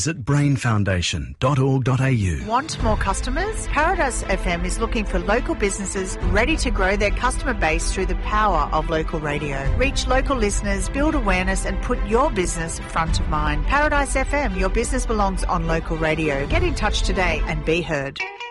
Visit brainfoundation.org.au. Want more customers? Paradise FM is looking for local businesses ready to grow their customer base through the power of local radio. Reach local listeners, build awareness and put your business front of mind. Paradise FM, your business belongs on local radio. Get in touch today and be heard.